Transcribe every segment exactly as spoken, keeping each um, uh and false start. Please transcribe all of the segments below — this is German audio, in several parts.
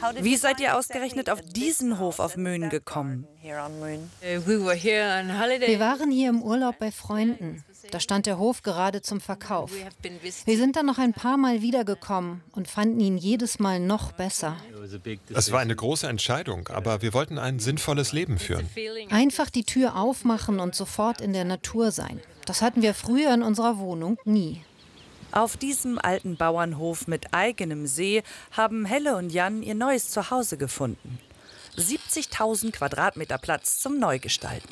Wie seid ihr ausgerechnet auf diesen Hof auf Möhnen gekommen? Wir waren hier im Urlaub bei Freunden. Da stand der Hof gerade zum Verkauf. Wir sind dann noch ein paar Mal wiedergekommen und fanden ihn jedes Mal noch besser. Es war eine große Entscheidung, aber wir wollten ein sinnvolles Leben führen. Einfach die Tür aufmachen und sofort in der Natur sein. Das hatten wir früher in unserer Wohnung nie. Auf diesem alten Bauernhof mit eigenem See haben Helle und Jan ihr neues Zuhause gefunden. siebzigtausend Quadratmeter Platz zum Neugestalten.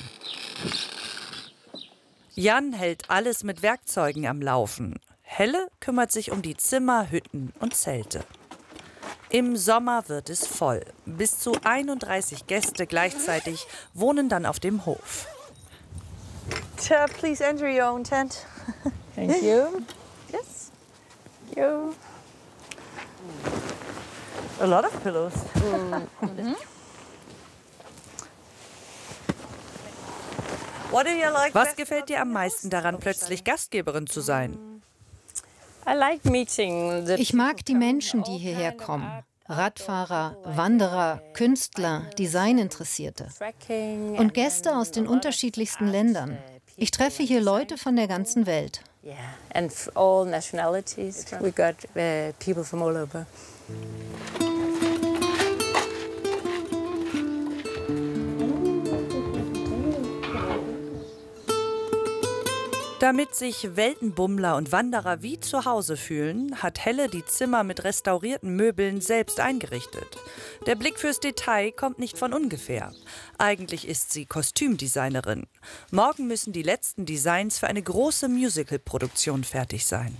Jan hält alles mit Werkzeugen am Laufen. Helle kümmert sich um die Zimmer, Hütten und Zelte. Im Sommer wird es voll. Bis zu einunddreißig Gäste gleichzeitig wohnen dann auf dem Hof. Uh, please enter your own tent. Thank you. Yes. Thank you. A lot of pillows. Mm-hmm. What do you like? Was gefällt dir am meisten daran, plötzlich Gastgeberin zu sein? Ich mag die Menschen, die hierher kommen. Radfahrer, Wanderer, Künstler, Designinteressierte und Gäste aus den unterschiedlichsten Ländern. Ich treffe hier Leute von der ganzen Welt. Yeah, and all nationalities. We got uh, people from all over. Damit sich Weltenbummler und Wanderer wie zu Hause fühlen, hat Helle die Zimmer mit restaurierten Möbeln selbst eingerichtet. Der Blick fürs Detail kommt nicht von ungefähr. Eigentlich ist sie Kostümdesignerin. Morgen müssen die letzten Designs für eine große Musical-Produktion fertig sein.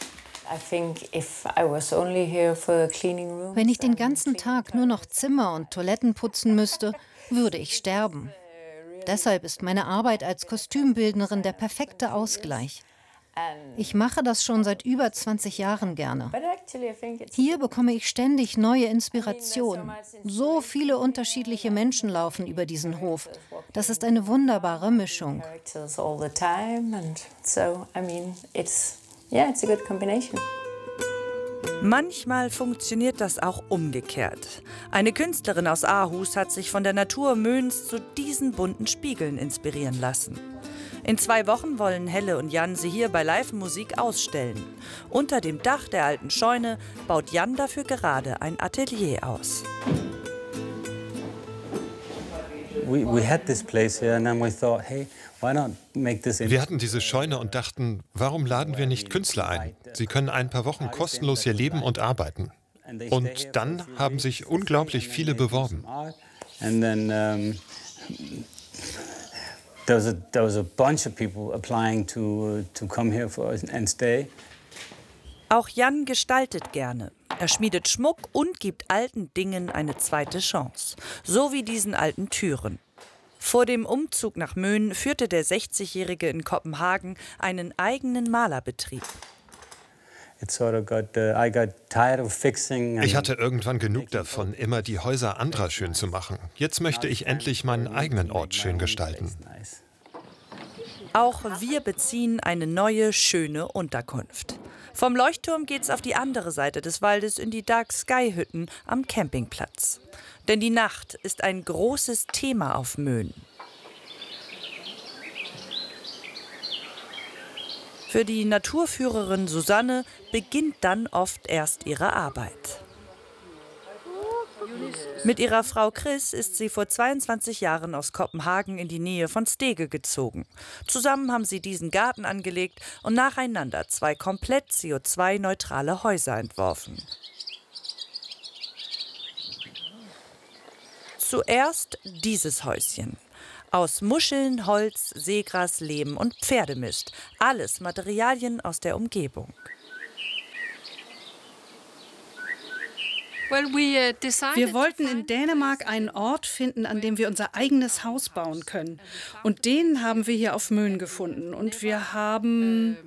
Wenn ich den ganzen Tag nur noch Zimmer und Toiletten putzen müsste, würde ich sterben. Deshalb ist meine Arbeit als Kostümbildnerin der perfekte Ausgleich. Ich mache das schon seit über zwanzig Jahren gerne. Hier bekomme ich ständig neue Inspirationen. So viele unterschiedliche Menschen laufen über diesen Hof. Das ist eine wunderbare Mischung. Manchmal funktioniert das auch umgekehrt. Eine Künstlerin aus Aarhus hat sich von der Natur Möhns zu diesen bunten Spiegeln inspirieren lassen. In zwei Wochen wollen Helle und Jan sie hier bei Live-Musik ausstellen. Unter dem Dach der alten Scheune baut Jan dafür gerade ein Atelier aus. Wir hatten diese Scheune und dachten, warum laden wir nicht Künstler ein? Sie können ein paar Wochen kostenlos hier leben und arbeiten. Und dann haben sich unglaublich viele beworben. Auch Jan gestaltet gerne. Er schmiedet Schmuck und gibt alten Dingen eine zweite Chance. So wie diesen alten Türen. Vor dem Umzug nach Möhnen führte der sechzigjährige in Kopenhagen einen eigenen Malerbetrieb. Ich hatte irgendwann genug davon, immer die Häuser anderer schön zu machen. Jetzt möchte ich endlich meinen eigenen Ort schön gestalten. Auch wir beziehen eine neue, schöne Unterkunft. Vom Leuchtturm geht's auf die andere Seite des Waldes in die Dark-Sky-Hütten am Campingplatz. Denn die Nacht ist ein großes Thema auf Möhnen. Für die Naturführerin Susanne beginnt dann oft erst ihre Arbeit. Mit ihrer Frau Chris ist sie vor zweiundzwanzig Jahren aus Kopenhagen in die Nähe von Stege gezogen. Zusammen haben sie diesen Garten angelegt und nacheinander zwei komplett C O zwei neutrale Häuser entworfen. Zuerst dieses Häuschen. Aus Muscheln, Holz, Seegras, Lehm und Pferdemist. Alles Materialien aus der Umgebung. Wir wollten in Dänemark einen Ort finden, an dem wir unser eigenes Haus bauen können. Und den haben wir hier auf Möhnen gefunden. Und wir haben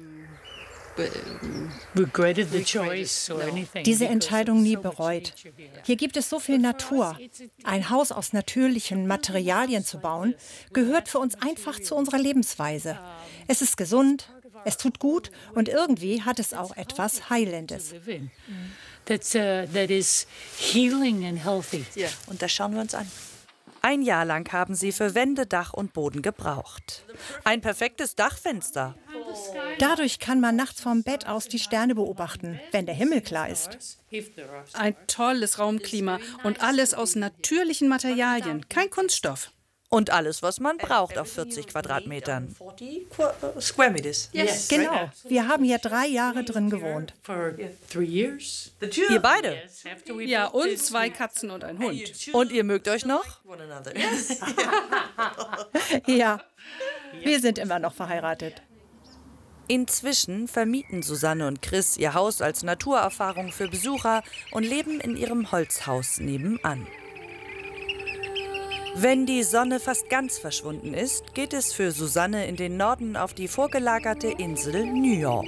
diese Entscheidung nie bereut. Hier gibt es so viel Natur. Ein Haus aus natürlichen Materialien zu bauen, gehört für uns einfach zu unserer Lebensweise. Es ist gesund, es tut gut und irgendwie hat es auch etwas Heilendes. that's, uh, that is healing and healthy. Ja, und das schauen wir uns an. Ein Jahr lang haben sie für Wände, Dach und Boden gebraucht. Ein perfektes Dachfenster. Dadurch kann man nachts vom Bett aus die Sterne beobachten, wenn der Himmel klar ist. Ein tolles Raumklima und alles aus natürlichen Materialien, kein Kunststoff. Und alles, was man braucht auf vierzig Quadratmetern. Genau, wir haben hier drei Jahre drin gewohnt. Ihr beide? Ja, und zwei Katzen und ein Hund. Und ihr mögt euch noch? Ja, wir sind immer noch verheiratet. Inzwischen vermieten Susanne und Chris ihr Haus als Naturerfahrung für Besucher und leben in ihrem Holzhaus nebenan. Wenn die Sonne fast ganz verschwunden ist, geht es für Susanne in den Norden auf die vorgelagerte Insel New York.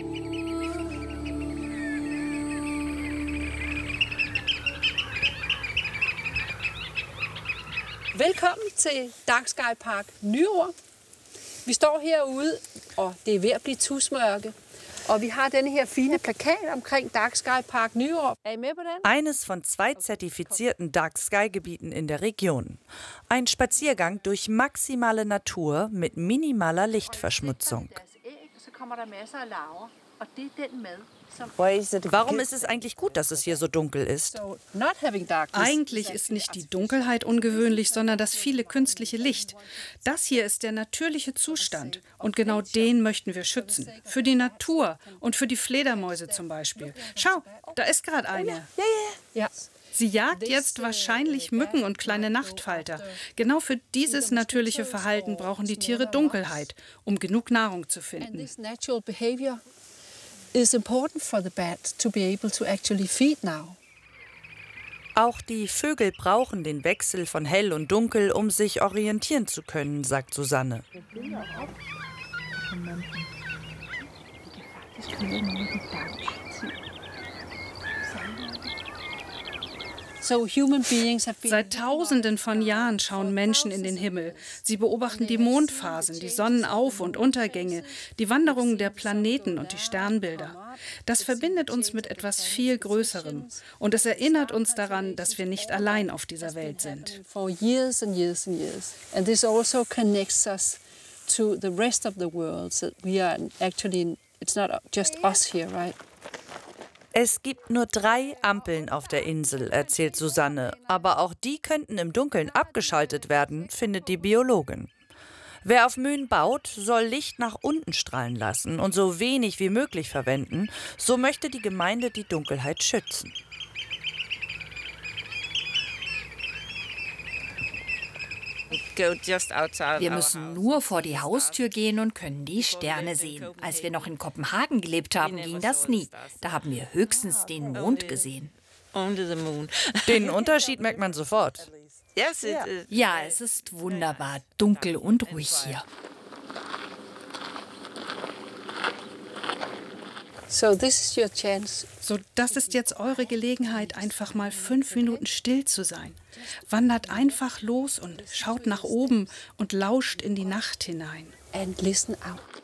Velkommen til Dark Sky Park Nyord. Vi står herude, og det er ved at blive tusmørke. Og vi har denne her fine plakat omkring Dark Sky Park Nyord. Er I med på den? Eines von zwei zertifizierten Dark Sky Gebieten in der Region. Ein Spaziergang durch maximale Natur mit minimaler Lichtverschmutzung. Så kommer der masser af larver, og det er den mad, som Warum ist es eigentlich gut, dass es hier so dunkel ist? so not having darkness. Eigentlich ist nicht die Dunkelheit ungewöhnlich, sondern das viele künstliche Licht. Das hier ist der natürliche Zustand. Und genau den möchten wir schützen. Für die Natur und für die Fledermäuse zum Beispiel. Schau, da ist gerade eine. Ja. Sie jagt jetzt wahrscheinlich Mücken und kleine Nachtfalter. Genau für dieses natürliche Verhalten brauchen die Tiere Dunkelheit, um genug Nahrung zu And finden. this natural behavior is important for the bat to be able to actually feed now. Auch die Vögel brauchen den Wechsel von hell und dunkel, um sich orientieren zu können, sagt Susanne. So human beings have been Seit Tausenden von Jahren schauen Menschen in den Himmel. Sie beobachten die Mondphasen, die Sonnenauf- und Untergänge, die Wanderungen der Planeten und die Sternbilder. Das verbindet uns mit etwas viel Größerem. Und es erinnert uns daran, dass wir nicht allein auf dieser Welt sind. for years and years and years. And this also connects us to the rest of the world. So we are actually, it's not just us here, right? Es gibt nur drei Ampeln auf der Insel, erzählt Susanne. Aber auch die könnten im Dunkeln abgeschaltet werden, findet die Biologin. Wer auf Möhn baut, soll Licht nach unten strahlen lassen und so wenig wie möglich verwenden. So möchte die Gemeinde die Dunkelheit schützen. Wir müssen nur vor die Haustür gehen und können die Sterne sehen. Als wir noch in Kopenhagen gelebt haben, ging das nie. Da haben wir höchstens den Mond gesehen. Den Unterschied merkt man sofort. Ja, es ist wunderbar, dunkel und ruhig hier. So this is your chance. So, das ist jetzt eure Gelegenheit, einfach mal fünf Minuten still zu sein. Wandert einfach los und schaut nach oben und lauscht in die Nacht hinein. And listen out.